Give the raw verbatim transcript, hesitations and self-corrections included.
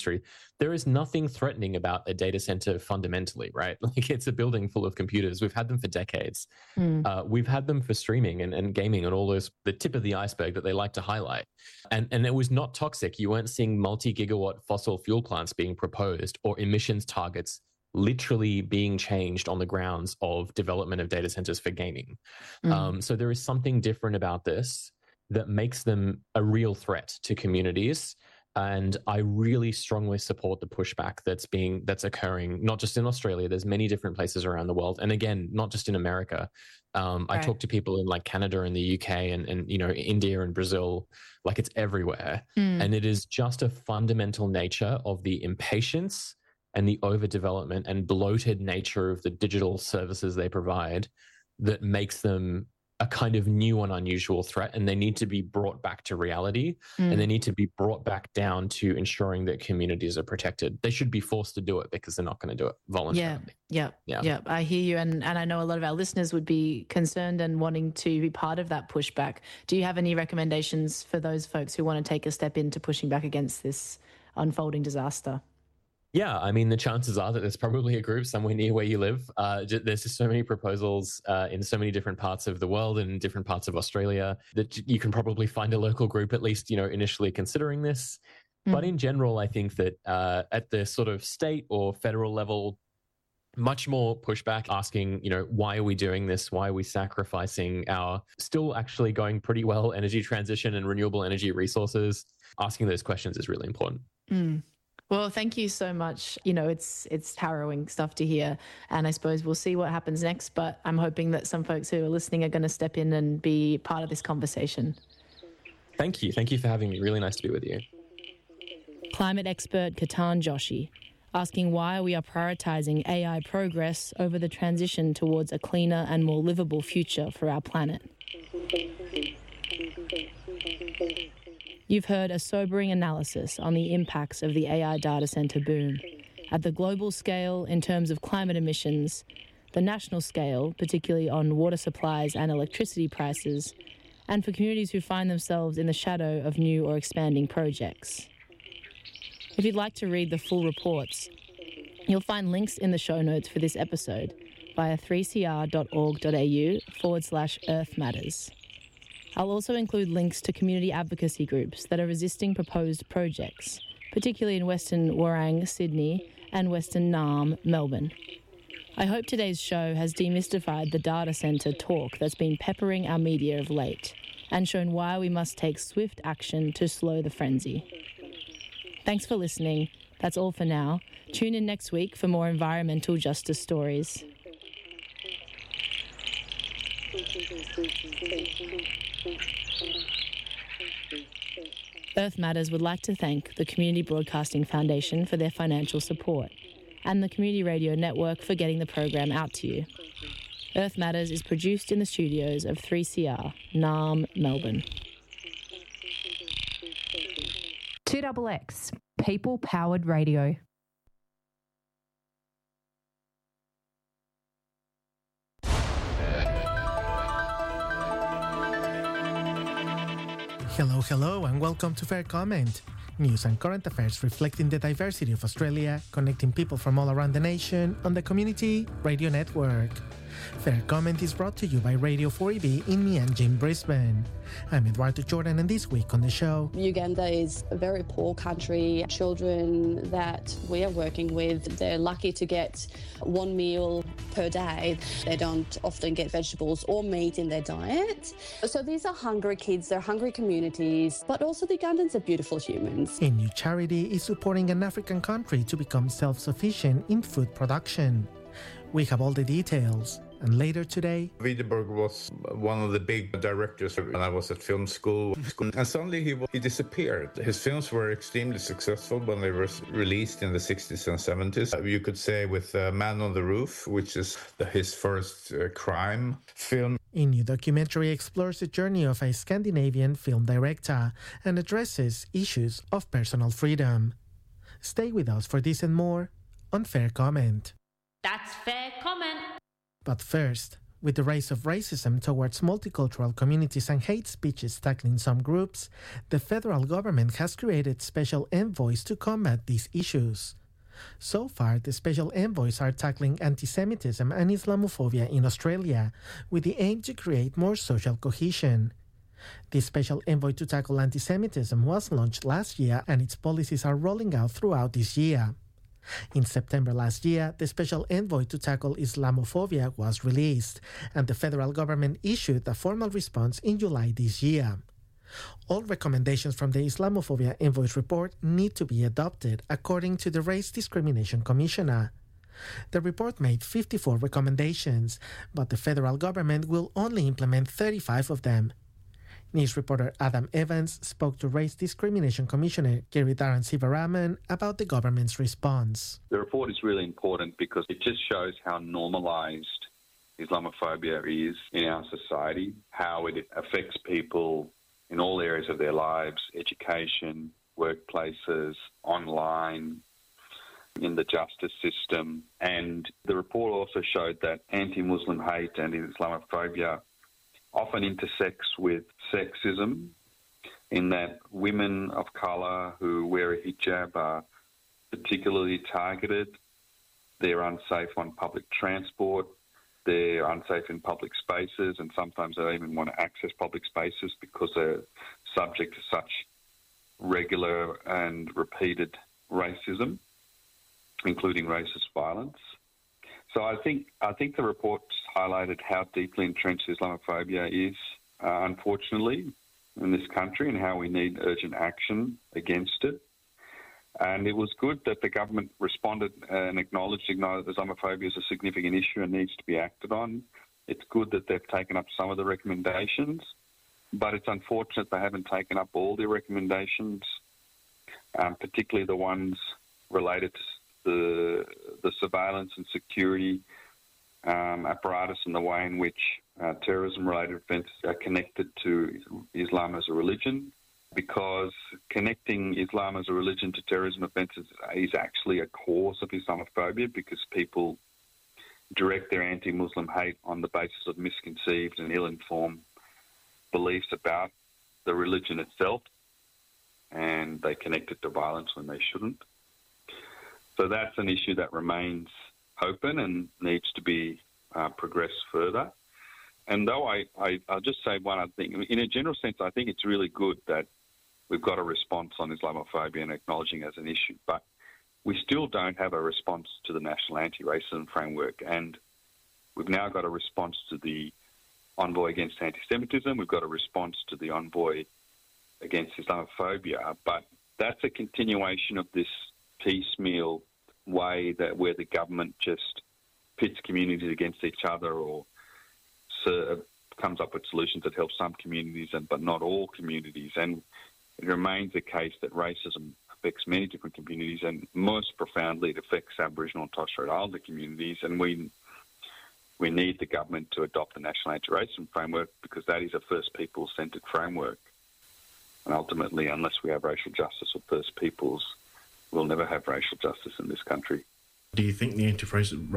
There is nothing threatening about a data center fundamentally, right? Like it's a building full of computers. We've had them for decades. Mm. Uh, we've had them for streaming and, and gaming and all those, the tip of the iceberg that they like to highlight. And, and it was not toxic. You weren't seeing multi-gigawatt fossil fuel plants being proposed or emissions targets literally being changed on the grounds of development of data centers for gaming. Mm. Um, so there is something different about this that makes them a real threat to communities. And I really strongly support the pushback that's being that's occurring, not just in Australia. There's many different places around the world, and again, not just in America. Um, right. I talk to people in like Canada and the U K, and and you know India and Brazil. Like it's everywhere, mm. and it is just a fundamental nature of the impatience and the overdevelopment and bloated nature of the digital services they provide that makes them a kind of new and unusual threat, and they need to be brought back to reality, mm. and they need to be brought back down to ensuring that communities are protected. They should be forced to do it because they're not going to do it voluntarily. Yeah, yeah, yeah. yeah. I hear you, and, and I know a lot of our listeners would be concerned and wanting to be part of that pushback. Do you have any recommendations for those folks who want to take a step into pushing back against this unfolding disaster? Yeah, I mean, the chances are that there's probably a group somewhere near where you live. Uh, there's just so many proposals uh, in so many different parts of the world and in different parts of Australia that you can probably find a local group, at least, you know, initially considering this. Mm. But in general, I think that uh, at the sort of state or federal level, much more pushback asking, you know, why are we doing this? Why are we sacrificing our still actually going pretty well energy transition and renewable energy resources? Asking those questions is really important. Mm. Well, thank you so much. You know, it's it's harrowing stuff to hear, and I suppose we'll see what happens next, but I'm hoping that some folks who are listening are going to step in and be part of this conversation. Thank you. Thank you for having me. Really nice to be with you. Climate expert Ketan Joshi, asking why we are prioritising A I progress over the transition towards a cleaner and more livable future for our planet. You've heard a sobering analysis on the impacts of the A I data centre boom. At the global scale, in terms of climate emissions, the national scale, particularly on water supplies and electricity prices, and for communities who find themselves in the shadow of new or expanding projects. If you'd like to read the full reports, you'll find links in the show notes for this episode via three c r dot org dot a u forward slash Earth Matters. I'll also include links to community advocacy groups that are resisting proposed projects, particularly in Western Warrang, Sydney, and Western Naarm, Melbourne. I hope today's show has demystified the data centre talk that's been peppering our media of late and shown why we must take swift action to slow the frenzy. Thanks for listening. That's all for now. Tune in next week for more environmental justice stories. Earth Matters would like to thank the Community Broadcasting Foundation for their financial support and the Community Radio Network for getting the program out to you. Earth Matters is produced in the studios of three C R, Naarm, Melbourne. two X X, people-powered radio. Hello, hello, and welcome to Fair Comment. News and current affairs reflecting the diversity of Australia, connecting people from all around the nation on the Community Radio Network. Fair Comment is brought to you by Radio four E B in Mianjin, Brisbane. I'm Eduardo Jordan, and this week on the show... Uganda is a very poor country. Children that we are working with, they're lucky to get one meal per day. They don't often get vegetables or meat in their diet. So these are hungry kids, they're hungry communities, but also the Ugandans are beautiful humans. A new charity is supporting an African country to become self-sufficient in food production. We have all the details. And later today... Wiedeberg was one of the big directors when I was at film school. And suddenly he, he disappeared. His films were extremely successful when they were released in the sixties and seventies. You could say with uh, Man on the Roof, which is the, his first uh, crime film. A new documentary explores the journey of a Scandinavian film director and addresses issues of personal freedom. Stay with us for this and more on Fair Comment. That's Fair Comment. But first, With the rise of racism towards multicultural communities and hate speeches tackling some groups, the federal government has created special envoys to combat these issues. So far, the special envoys are tackling anti-Semitism and Islamophobia in Australia, with the aim to create more social cohesion. The special envoy to tackle anti-Semitism was launched last year, and its policies are rolling out throughout this year. In September last year, the special envoy to tackle Islamophobia was released, and the federal government issued a formal response in July this year. All recommendations from the Islamophobia Envoys report need to be adopted, according to the Race Discrimination Commissioner. The report made fifty-four recommendations, but the federal government will only implement thirty-five of them. News reporter Adam Evans spoke to Race Discrimination Commissioner Giridharan Sivaraman about the government's response. The report is really important because it just shows how normalised Islamophobia is in our society, how it affects people in all areas of their lives, education, workplaces, online, in the justice system. And the report also showed that anti-Muslim hate and Islamophobia often intersects with sexism, in that women of colour who wear a hijab are particularly targeted. They're unsafe on public transport. They're unsafe in public spaces, and sometimes they don't even want to access public spaces because they're subject to such regular and repeated racism, including racist violence. So I think I think the report highlighted how deeply entrenched Islamophobia is, uh, unfortunately, in this country, and how we need urgent action against it. And it was good that the government responded and acknowledged, acknowledged that Islamophobia is a significant issue and needs to be acted on. It's good that they've taken up some of the recommendations, but it's unfortunate they haven't taken up all the recommendations, um, particularly the ones related to the, the surveillance and security um, apparatus and the way in which uh, terrorism-related offences are connected to Islam as a religion, because connecting Islam as a religion to terrorism offences is actually a cause of Islamophobia, because people direct their anti-Muslim hate on the basis of misconceived and ill-informed beliefs about the religion itself, and they connect it to violence when they shouldn't. So that's an issue that remains open and needs to be uh, progressed further. And though I, I, I'll just say one other thing. In a general sense, I think it's really good that we've got a response on Islamophobia and acknowledging it as an issue, but we still don't have a response to the National Anti-Racism Framework, and we've now got a response to the Envoy Against Anti-Semitism, we've got a response to the Envoy Against Islamophobia, but that's a continuation of this piecemeal way that where the government just pits communities against each other, or uh, comes up with solutions that help some communities and but not all communities. And it remains the case that racism affects many different communities, and most profoundly it affects Aboriginal and Torres Strait Islander communities. And we we need the government to adopt the National Anti-Racism Framework, because that is a First Peoples-centred framework. And ultimately, unless we have racial justice for First Peoples, we'll never have racial justice in this country. Do you think the Anti-Racism